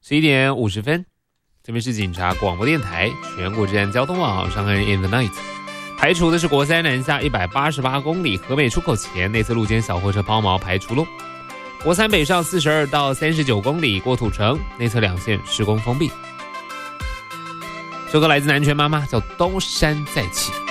11点50分，这边是警察广播电台全国治安交通网上岸 In the Night。排除的是国三南下188公里和美出口前内侧路肩小货车抛锚排除喽。国三北上42到39公里过土城内侧2线施工封闭。这个来自南拳妈妈叫东山再起。